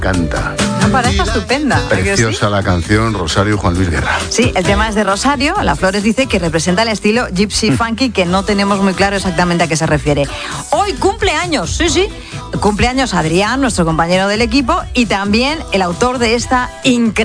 Canta. Una pareja estupenda. Preciosa la canción, Rosario y Juan Luis Guerra. Sí, el tema es de Rosario. La Flores dice que representa el estilo gypsy funky, que no tenemos muy claro exactamente a qué se refiere. Hoy cumpleaños, sí. Cumpleaños Adrián, nuestro compañero del equipo, y también el autor de esta increíble